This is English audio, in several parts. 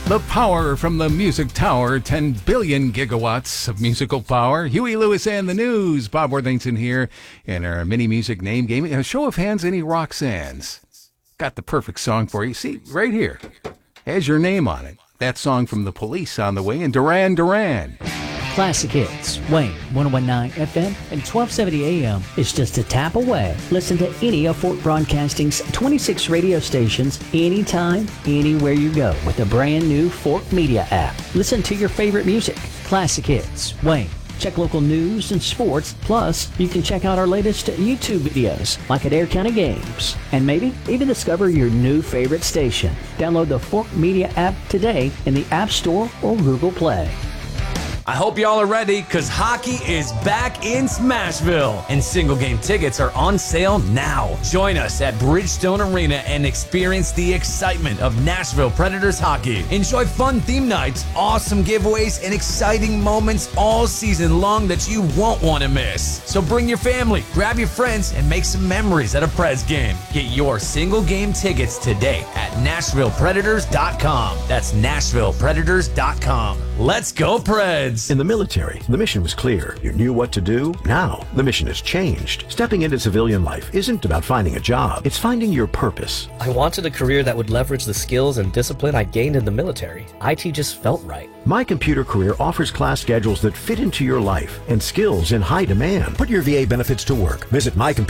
The power from the Music Tower, 10 billion gigawatts of musical power. Huey Lewis and the News. Bob Worthington here in our mini music name game. A show of hands, any Roxanne's? Got the perfect song for you. See, right here. Has your name on it. That song from The Police on the way, and Duran Duran. Classic hits, Wayne, 101.9 FM and 1270 AM is just a tap away. Listen to any of Fort Broadcasting's 26 radio stations anytime, anywhere you go with the brand new Fort Media app. Listen to your favorite music. Classic hits, Wayne. Check local news and sports. Plus, you can check out our latest YouTube videos, like at Adair County Games. And maybe even discover your new favorite station. Download the Fort Media app today in the App Store or Google Play. I hope y'all are ready, because hockey is back in Smashville, and single game tickets are on sale now. Join us at Bridgestone Arena and experience the excitement of Nashville Predators hockey. Enjoy fun theme nights, awesome giveaways, and exciting moments all season long that you won't want to miss. So bring your family, grab your friends, and make some memories at a Preds game. Get your single game tickets today at NashvillePredators.com. That's NashvillePredators.com. Let's go, Preds! In the military, the mission was clear. You knew what to do. Now, the mission has changed. Stepping into civilian life isn't about finding a job. It's finding your purpose. I wanted a career that would leverage the skills and discipline I gained in the military. IT just felt right. My Computer Career offers class schedules that fit into your life and skills in high demand. Put your VA benefits to work. Visit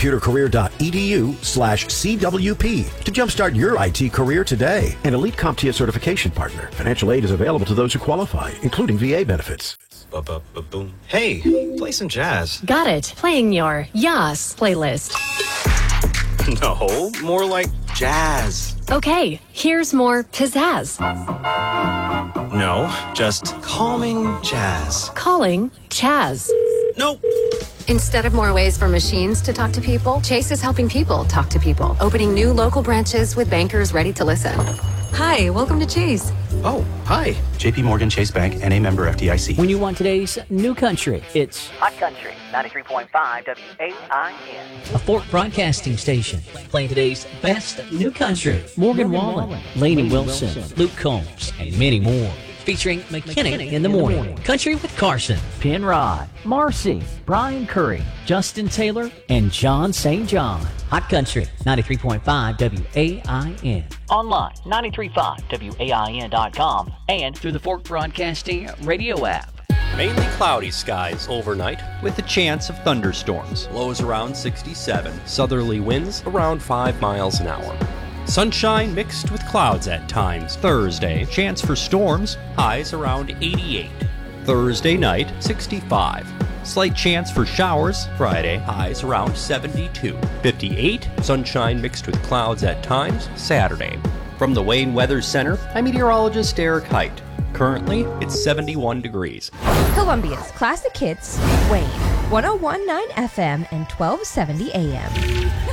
mycomputercareer.edu/CWP to jumpstart your IT career today. An Elite CompTIA certification partner. Financial aid is available to those who qualify, including VA benefits. Hey, play some jazz. Got it. Playing your Yas playlist. No, more like jazz. Okay, here's more pizzazz. No, just calming jazz. Calling Chaz. Nope. Instead of more ways for machines to talk to people, Chase is helping people talk to people, opening new local branches with bankers ready to listen. Hi, welcome to Chase. Oh, hi. JP Morgan Chase Bank, NA member FDIC. When you want today's new country, it's Hot Country, 93.5 WAIN. a Fort Broadcasting station playing today's best new country. Morgan Wallen, Lainey Wilson, Luke Combs, and many more. Featuring McKinnon in the morning, Country with Carson, Penrod, Marcy, Brian Curry, Justin Taylor, and John St. John. Hot Country, 93.5 WAIN. Online, 935wain.com, and through the Fort Broadcasting radio app. Mainly cloudy skies overnight with a chance of thunderstorms. Lows around 67. Southerly winds around 5 miles an hour. Sunshine mixed with clouds at times. Thursday, chance for storms, highs around 88. Thursday night, 65. Slight chance for showers. Friday, highs around 72. 58, sunshine mixed with clouds at times. Saturday. From the Wayne Weather Center, I'm meteorologist Eric Height. Currently, it's 71 degrees. Columbia's Classic Hits, Wayne, 101.9 FM and 1270 AM.